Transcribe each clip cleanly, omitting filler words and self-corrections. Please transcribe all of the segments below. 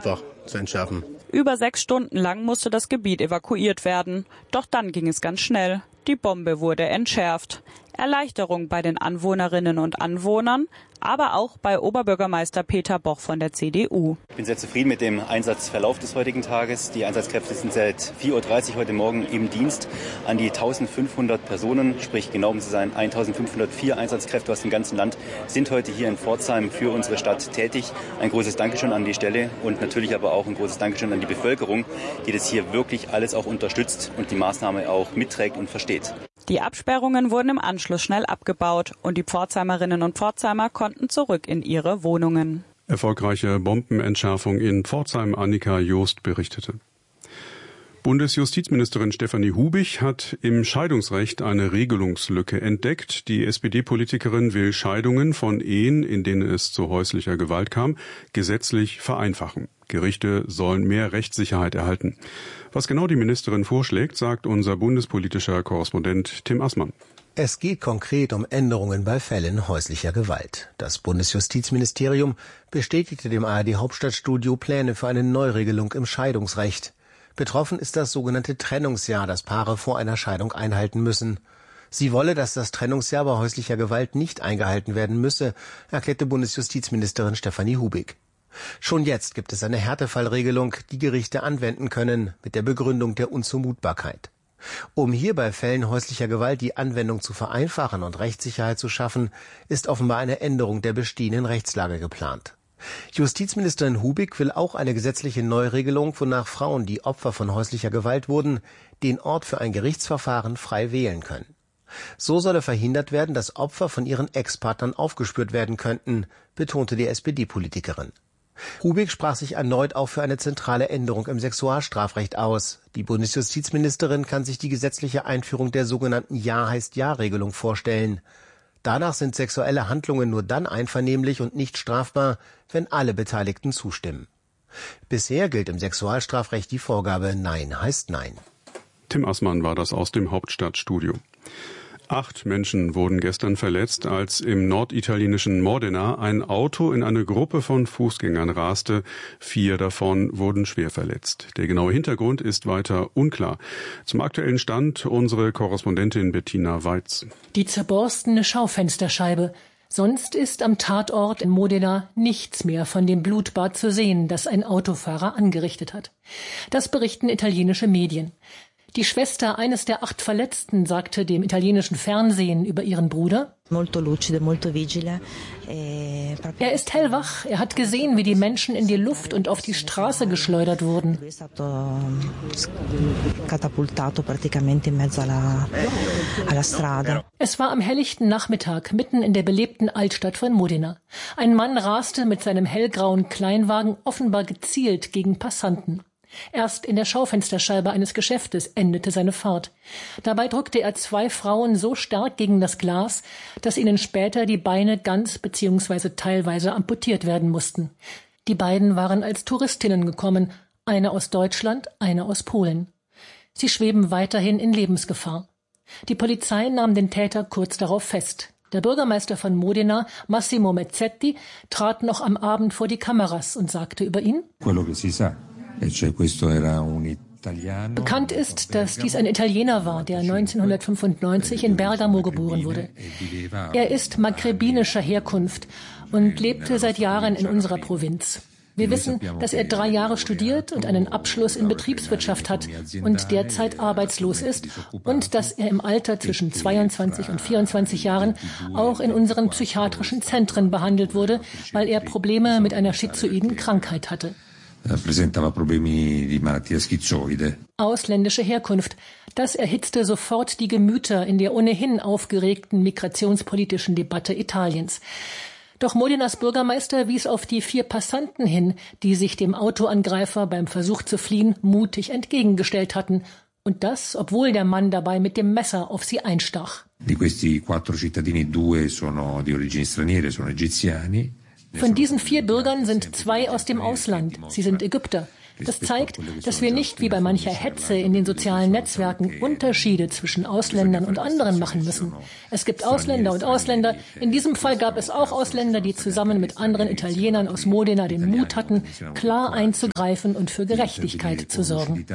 einfach zu entschärfen. Über 6 Stunden lang musste das Gebiet evakuiert werden. Doch dann ging es ganz schnell. Die Bombe wurde entschärft. Erleichterung bei den Anwohnerinnen und Anwohnern, aber auch bei Oberbürgermeister Peter Boch von der CDU. Ich bin sehr zufrieden mit dem Einsatzverlauf des heutigen Tages. Die Einsatzkräfte sind seit 4:30 Uhr heute Morgen im Dienst. An die 1500 Personen, sprich genau um zu sein 1504 Einsatzkräfte aus dem ganzen Land, sind heute hier in Pforzheim für unsere Stadt tätig. Ein großes Dankeschön an die Stelle und natürlich aber auch ein großes Dankeschön an die Bevölkerung, die das hier wirklich alles auch unterstützt und die Maßnahme auch mitträgt und versteht. Die Absperrungen wurden im Anschluss schnell abgebaut und die Pforzheimerinnen und Pforzheimer konnten zurück in ihre Wohnungen. Erfolgreiche Bombenentschärfung in Pforzheim, Annika Joost berichtete. Bundesjustizministerin Stefanie Hubig hat im Scheidungsrecht eine Regelungslücke entdeckt. Die SPD-Politikerin will Scheidungen von Ehen, in denen es zu häuslicher Gewalt kam, gesetzlich vereinfachen. Gerichte sollen mehr Rechtssicherheit erhalten. Was genau die Ministerin vorschlägt, sagt unser bundespolitischer Korrespondent Tim Assmann. Es geht konkret um Änderungen bei Fällen häuslicher Gewalt. Das Bundesjustizministerium bestätigte dem ARD-Hauptstadtstudio Pläne für eine Neuregelung im Scheidungsrecht. Betroffen ist das sogenannte Trennungsjahr, das Paare vor einer Scheidung einhalten müssen. Sie wolle, dass das Trennungsjahr bei häuslicher Gewalt nicht eingehalten werden müsse, erklärte Bundesjustizministerin Stefanie Hubig. Schon jetzt gibt es eine Härtefallregelung, die Gerichte anwenden können, mit der Begründung der Unzumutbarkeit. Um hier bei Fällen häuslicher Gewalt die Anwendung zu vereinfachen und Rechtssicherheit zu schaffen, ist offenbar eine Änderung der bestehenden Rechtslage geplant. Justizministerin Hubig will auch eine gesetzliche Neuregelung, wonach Frauen, die Opfer von häuslicher Gewalt wurden, den Ort für ein Gerichtsverfahren frei wählen können. So solle verhindert werden, dass Opfer von ihren Ex-Partnern aufgespürt werden könnten, betonte die SPD-Politikerin. Hubig sprach sich erneut auch für eine zentrale Änderung im Sexualstrafrecht aus. Die Bundesjustizministerin kann sich die gesetzliche Einführung der sogenannten Ja-heißt-Ja-Regelung vorstellen. Danach sind sexuelle Handlungen nur dann einvernehmlich und nicht strafbar, wenn alle Beteiligten zustimmen. Bisher gilt im Sexualstrafrecht die Vorgabe Nein heißt Nein. Tim Assmann war das aus dem Hauptstadtstudio. 8 Menschen wurden gestern verletzt, als im norditalienischen Modena ein Auto in eine Gruppe von Fußgängern raste. 4 davon wurden schwer verletzt. Der genaue Hintergrund ist weiter unklar. Zum aktuellen Stand unsere Korrespondentin Bettina Weitz. Die zerborstene Schaufensterscheibe. Sonst ist am Tatort in Modena nichts mehr von dem Blutbad zu sehen, das ein Autofahrer angerichtet hat. Das berichten italienische Medien. Die Schwester eines der 8 Verletzten sagte dem italienischen Fernsehen über ihren Bruder: Er ist hellwach, er hat gesehen, wie die Menschen in die Luft und auf die Straße geschleudert wurden. Es war am helllichten Nachmittag, mitten in der belebten Altstadt von Modena. Ein Mann raste mit seinem hellgrauen Kleinwagen offenbar gezielt gegen Passanten. Erst in der Schaufensterscheibe eines Geschäftes endete seine Fahrt. Dabei drückte er 2 Frauen so stark gegen das Glas, dass ihnen später die Beine ganz bzw. teilweise amputiert werden mussten. Die beiden waren als Touristinnen gekommen, eine aus Deutschland, eine aus Polen. Sie schweben weiterhin in Lebensgefahr. Die Polizei nahm den Täter kurz darauf fest. Der Bürgermeister von Modena, Massimo Mezzetti, trat noch am Abend vor die Kameras und sagte über ihn: Bekannt ist, dass dies ein Italiener war, der 1995 in Bergamo geboren wurde. Er ist maghrebinischer Herkunft und lebte seit Jahren in unserer Provinz. Wir wissen, dass er 3 Jahre studiert und einen Abschluss in Betriebswirtschaft hat und derzeit arbeitslos ist und dass er im Alter zwischen 22 und 24 Jahren auch in unseren psychiatrischen Zentren behandelt wurde, weil er Probleme mit einer schizoiden Krankheit hatte. Ausländische Herkunft. Das erhitzte sofort die Gemüter in der ohnehin aufgeregten migrationspolitischen Debatte Italiens. Doch Modenas Bürgermeister wies auf die 4 Passanten hin, die sich dem Autoangreifer beim Versuch zu fliehen mutig entgegengestellt hatten. Und das, obwohl der Mann dabei mit dem Messer auf sie einstach. Von diesen 4 Bürgern sind 2 aus dem Ausland. Sie sind Ägypter. Das zeigt, dass wir nicht wie bei mancher Hetze in den sozialen Netzwerken Unterschiede zwischen Ausländern und anderen machen müssen. Es gibt Ausländer und Ausländer. In diesem Fall gab es auch Ausländer, die zusammen mit anderen Italienern aus Modena den Mut hatten, klar einzugreifen und für Gerechtigkeit zu sorgen.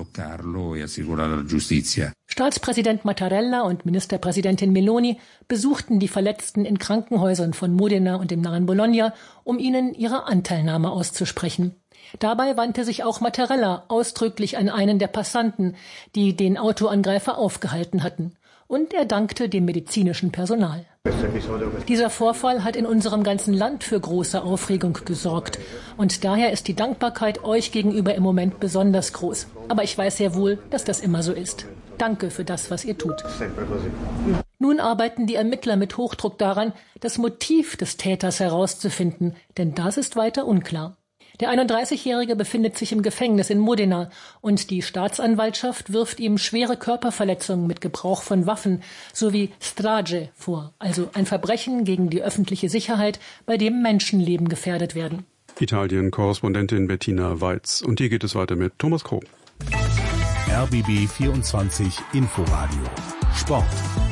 Staatspräsident Mattarella und Ministerpräsidentin Meloni besuchten die Verletzten in Krankenhäusern von Modena und dem nahen Bologna, um ihnen ihre Anteilnahme auszusprechen. Dabei wandte sich auch Mattarella ausdrücklich an einen der Passanten, die den Autoangreifer aufgehalten hatten. Und er dankte dem medizinischen Personal. Dieser Vorfall hat in unserem ganzen Land für große Aufregung gesorgt. Und daher ist die Dankbarkeit euch gegenüber im Moment besonders groß. Aber ich weiß sehr wohl, dass das immer so ist. Danke für das, was ihr tut. Nun arbeiten die Ermittler mit Hochdruck daran, das Motiv des Täters herauszufinden, denn das ist weiter unklar. Der 31-Jährige befindet sich im Gefängnis in Modena und die Staatsanwaltschaft wirft ihm schwere Körperverletzungen mit Gebrauch von Waffen sowie Strage vor, also ein Verbrechen gegen die öffentliche Sicherheit, bei dem Menschenleben gefährdet werden. Italien-Korrespondentin Bettina Weiz. Und hier geht es weiter mit Thomas Kroh. RBB 24 Inforadio Sport.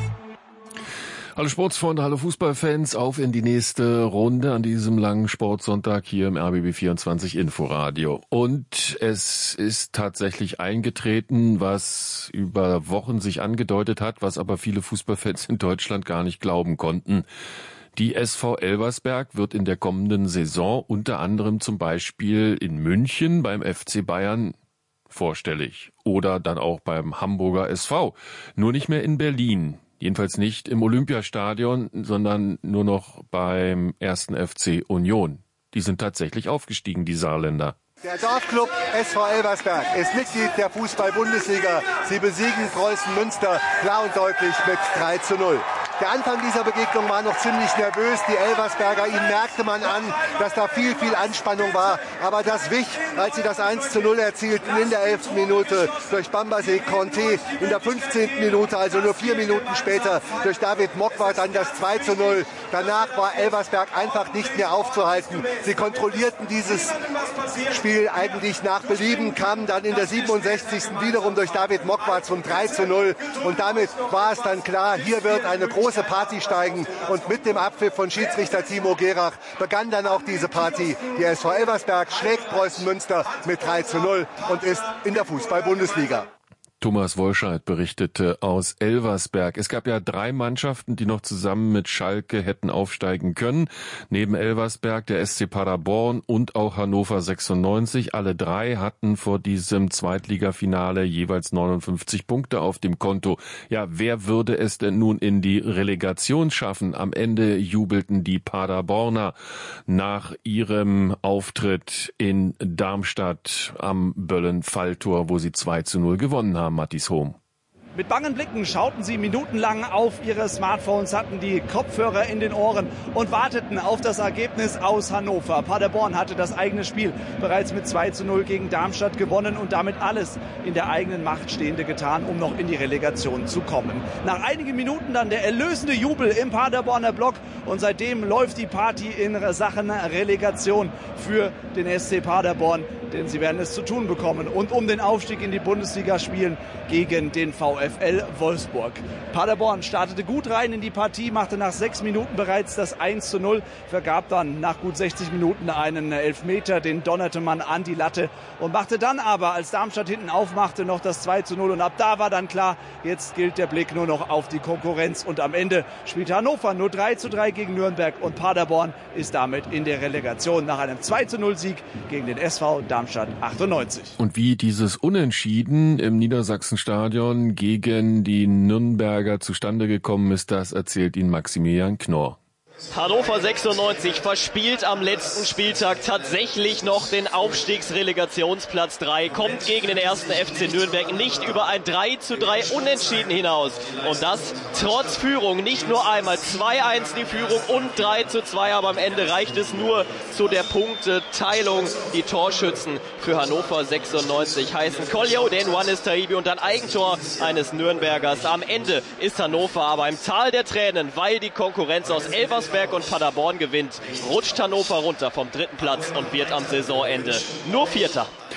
Hallo Sportsfreunde, hallo Fußballfans, auf in die nächste Runde an diesem langen Sportsonntag hier im RBB 24 Inforadio. Und es ist tatsächlich eingetreten, was über Wochen sich angedeutet hat, was aber viele Fußballfans in Deutschland gar nicht glauben konnten. Die SV Elversberg wird in der kommenden Saison unter anderem zum Beispiel in München beim FC Bayern vorstellig oder dann auch beim Hamburger SV. Nur nicht mehr in Berlin. Jedenfalls nicht im Olympiastadion, sondern nur noch beim 1. FC Union. Die sind tatsächlich aufgestiegen, die Saarländer. Der Dorfclub SV Elversberg ist Mitglied der Fußball-Bundesliga. Sie besiegen Preußen Münster klar und deutlich mit 3:0. Der Anfang dieser Begegnung war noch ziemlich nervös. Die Elversberger, ihnen merkte man an, dass da viel Anspannung war. Aber das wich, als sie das 1:0 erzielten in der 11. Minute durch Bambasé Conté. In der 15. Minute, also nur 4 Minuten später, durch David Mokwart dann das 2:0. Danach war Elversberg einfach nicht mehr aufzuhalten. Sie kontrollierten dieses Spiel eigentlich nach Belieben, kamen dann in der 67. wiederum durch David Mokwart zum 3:0. Und damit war es dann klar, hier wird eine große Party steigen. Und mit dem Abpfiff von Schiedsrichter Timo Gerach begann dann auch diese Party. Die SV Elversberg schlägt Preußen Münster mit 3:0 und ist in der Fußball-Bundesliga. Thomas Wolscheid berichtete aus Elversberg. Es gab ja 3 Mannschaften, die noch zusammen mit Schalke hätten aufsteigen können. Neben Elversberg der SC Paderborn und auch Hannover 96. Alle 3 hatten vor diesem Zweitligafinale jeweils 59 Punkte auf dem Konto. Ja, wer würde es denn nun in die Relegation schaffen? Am Ende jubelten die Paderborner nach ihrem Auftritt in Darmstadt am Böllen-Falltor, wo sie 2:0 gewonnen haben. Mattis Hohm. Mit bangen Blicken schauten sie minutenlang auf ihre Smartphones, hatten die Kopfhörer in den Ohren und warteten auf das Ergebnis aus Hannover. Paderborn hatte das eigene Spiel bereits mit 2:0 gegen Darmstadt gewonnen und damit alles in der eigenen Macht Stehende getan, um noch in die Relegation zu kommen. Nach einigen Minuten dann der erlösende Jubel im Paderborner Block und seitdem läuft die Party in Sachen Relegation für den SC Paderborn, denn sie werden es zu tun bekommen und um den Aufstieg in die Bundesliga spielen gegen den VfL Wolfsburg. Paderborn startete gut rein in die Partie, machte nach 6 Minuten bereits das 1:0, vergab dann nach gut 60 Minuten einen Elfmeter, den donnerte man an die Latte und machte dann aber, als Darmstadt hinten aufmachte, noch das 2:0 und ab da war dann klar, jetzt gilt der Blick nur noch auf die Konkurrenz und am Ende spielte Hannover nur 3:3 gegen Nürnberg und Paderborn ist damit in der Relegation nach einem 2:0-Sieg gegen den SV Darmstadt 98. Und wie dieses Unentschieden im Niedersachsenstadion gegen die Nürnberger zustande gekommen ist, das erzählt Ihnen Maximilian Knorr. Hannover 96 verspielt am letzten Spieltag tatsächlich noch den Aufstiegsrelegationsplatz 3, kommt gegen den 1. FC Nürnberg nicht über ein 3:3 Unentschieden hinaus. Und das trotz Führung, nicht nur einmal 2:1 die Führung und 3:2, aber am Ende reicht es nur zu der Punkteteilung. Die Torschützen für Hannover 96 heißen Koljo, den Wannes Taibi und ein Eigentor eines Nürnbergers. Am Ende ist Hannover aber im Tal der Tränen, weil die Konkurrenz aus Elversberg und Paderborn gewinnt, rutscht Hannover runter vom 3. Platz und wird am Saisonende nur Vierter.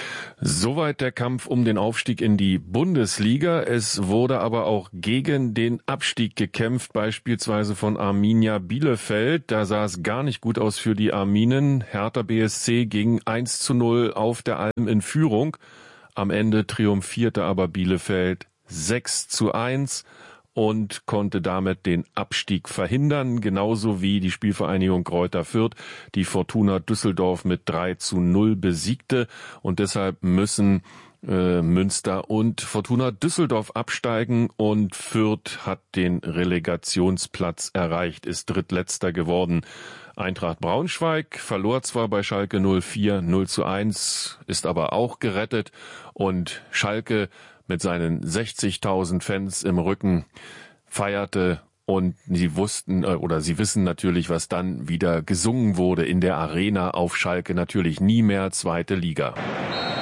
Soweit der Kampf um den Aufstieg in die Bundesliga. Es wurde aber auch gegen den Abstieg gekämpft, beispielsweise von Arminia Bielefeld. Da sah es gar nicht gut aus für die Arminen. Hertha BSC ging 1:0 auf der Alm in Führung. Am Ende triumphierte aber Bielefeld 6:1 und konnte damit den Abstieg verhindern, genauso wie die Spielvereinigung Greuther Fürth, die Fortuna Düsseldorf mit 3:0 besiegte. Und deshalb müssen Münster und Fortuna Düsseldorf absteigen und Fürth hat den Relegationsplatz erreicht, ist drittletzter geworden. Eintracht Braunschweig verlor zwar bei Schalke 04 0:1, ist aber auch gerettet und Schalke mit seinen 60.000 Fans im Rücken feierte und sie wissen natürlich, was dann wieder gesungen wurde in der Arena auf Schalke, natürlich nie mehr zweite Liga.